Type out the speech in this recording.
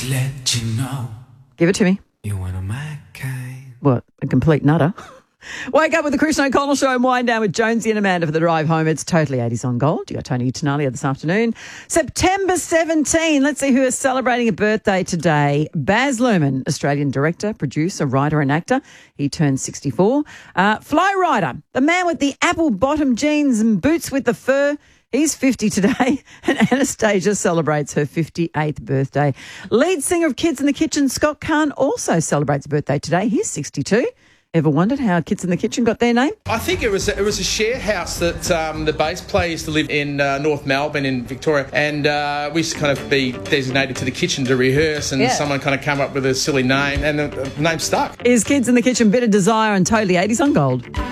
let you know Give it to me. you one of my kind. What, a complete nutter. Wake up with the Chris O'Connell Show and wind down with Jonesy and Amanda for the drive home. It's totally 80s on gold. You got Tony Tenalia this afternoon. September 17. Let's see who is celebrating a birthday today. Baz Luhrmann, Australian director, producer, writer and actor. He turned 64. Fly Rider, the man with the apple bottom jeans and boots with the fur. He's 50 today, and Anastasia celebrates her 58th birthday. Lead singer of Kids in the Kitchen, Scott Kahn, also celebrates a birthday today. He's 62. Ever wondered how Kids in the Kitchen got their name? I think it was a share house that the bass player used to live in North Melbourne in Victoria, and we used to kind of be designated to the kitchen to rehearse, and someone kind of came up with a silly name, and the name stuck. Is Kids in the Kitchen Bit of Desire and totally 80s on gold?